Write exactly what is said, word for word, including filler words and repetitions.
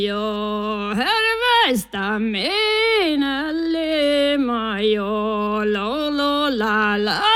Jo, hervestä minä lima jo, lo lo la la.